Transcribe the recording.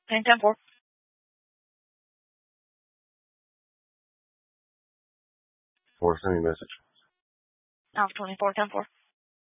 And 10-4. Send me a message. Alpha 24, 10-4.